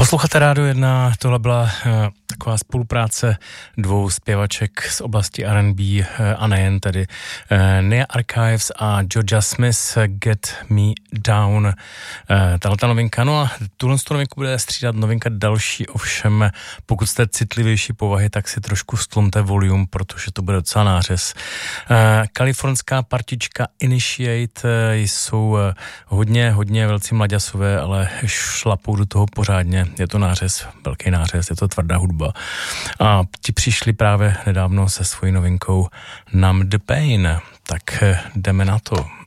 Posloucháte Rádio 1, tohle byla taková spolupráce dvou zpěvaček z oblasti R&B a nejen tedy Nia Archives a Georgia Smith, Get Me Down. Tahleta novinka, no a tuhle novinku bude střídat novinka další, ovšem pokud jste citlivější povahy, tak si trošku stlumte volume, protože to bude docela nářez. Kalifornská partička Initiate jsou hodně velcí mlaďasové, ale šlapou do toho pořádně. Je to nářez, velký nářez, je to tvrdá hudba. A ti přišli právě nedávno se svojí novinkou Numb the Pain. Tak jdeme na to.